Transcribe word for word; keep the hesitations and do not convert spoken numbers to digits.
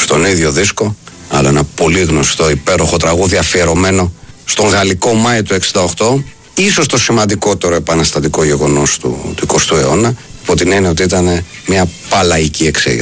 στον ίδιο δίσκο, αλλά ένα πολύ γνωστό υπέροχο τραγούδι αφιερωμένο στον Γαλλικό Μάη του εξήντα οκτώ, ίσως το σημαντικότερο επαναστατικό γεγονός του, του εικοστού αιώνα, υπό την έννοια ότι ήταν μια παλαϊκή εξέγερση.